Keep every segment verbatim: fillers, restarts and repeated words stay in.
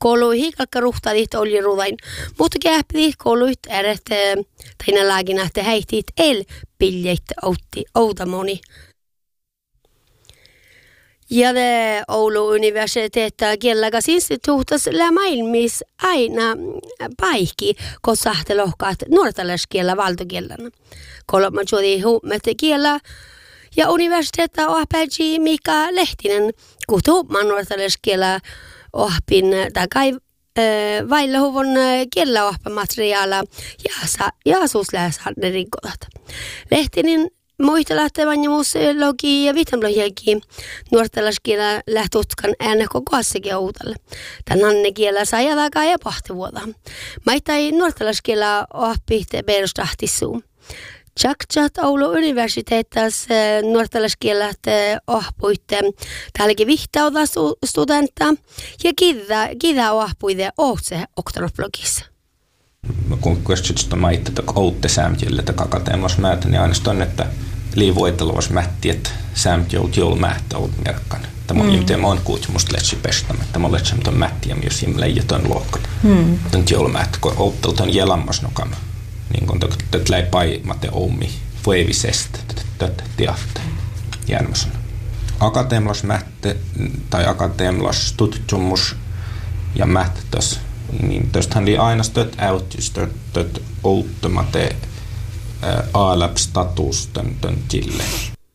kouluihin kalkka ruhtadit oli rudain. Mutta kähpidit kouluit eret taina laagina, että heitit el piljeit outi outamoni. Ja det Oulu universiteetta kielläkäs instituutas maailmis aina paikki, kun sahtelohkaat nuortalaiskielä valtokielänä. Kolma juuri huumet kielä ja universiteetta ohpäji Mika Lehtinen, kun huuman nuortalaiskielä ohpin takai vailla huvon kielä ohpamateriaala ja asuusläsään rikkotat. Lehtinen muistelattavan ja museologi ja vitamlogiakin nuortalaiskielä lähtutkan äänen kokoassakin uutalle. Tänään ne kielä saa jatakaa ja pahtivuota. Maittai nuortalaiskielä oppit perustahtissuun. Tjaktjat Oulu universiteettas nuortalaiskielät ohpuitte täälläkin vihtauta studenta ja kidä, kidä ohpuide ohtse oktonoblogissa. Kun kysytään maita, että outte sämjille, että kakateemos määtä, niin ainoastaan, että liivoiteluvas mätti, että sämjä oot joulu määtä oot merkkaan. Tämä on ihminen, mä oon kuutsemusta letsi pestämä, että mä oon letsi, mutta on mättiä, jos ihminen leijätön luokkaan. Tämä joulu määtä, kun outtelut on jelammas nokama. Niin kuin tätä läi paimate oumi voivisesta, tätä tiahte järmäsön. Akateemlas mätte, tai akateemlas tutkimus ja mättäs, niin tästähän oli aina stöt äytys, stöt outtomate A-lab-status tön tille.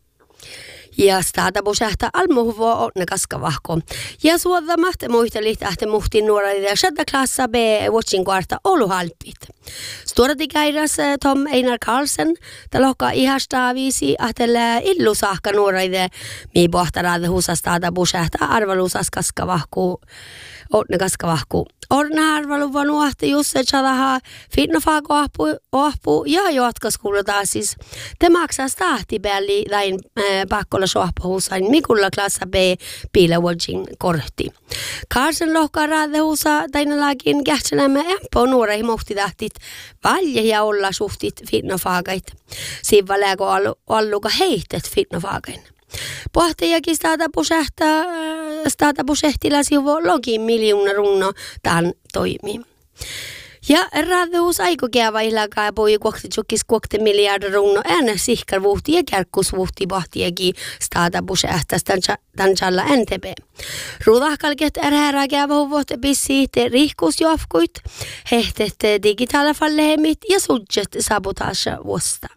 Ja staatabusähtä almuhuvua onna kaskavahko. Ja suodamat muistelit ähte muhtiin nuorille ja shadda klassa B watching kvarta oluhalpit. Stuorati käiräs Tom Einar Karlsen, talokka ihasta viisi ahtele illu saakka nuorille, mii pohtaraade huusa staatabusähtä arvalusas kaskavahku. Onna kaskavahku. Orna arvaluva nuahti Jusse Chadaha fitnofaako ahpu, ahpu ja jatkas kuulutaan siis. Te maksaa stahtipäälli lain äh, pakkolla sohpahuusain mikulla klassa B piilävuodjin korhti. Karsen lohkaa raadehuusa tainalakin kähtsenämme empo nuoreihin mohtitahtit valje ja olla suhtit fitnofaakait. Siivä lääkö alluka heihtet fitnofaakain. Pohtajakin staatapusähtilä sivu login miljoona runno tämän toimii. Ja raadhuus aikokeava ilakaa ja poi kuokti tjukkis kuokti miljardi runno äänä sihkarvuhti ja kärkkusvuhti pohtijakin staatapusähtäs tämän challa N T B. Ruudahkalket ärhärä kävä huvot pissiit rihkusjofkuit, hehtet digitaalifallehemit ja sudjet sabotaasja vuosta.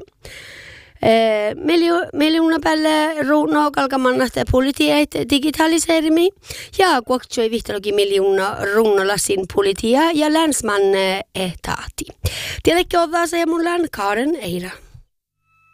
Miljoona päälle ruunoa kalkamannahta politiait digitaliserimi ja kuoktsoi vihtalogi miljoona ruunolasin politia ja länsman ehtaati. Tiedätkö ottaa se mulla Karen Eira.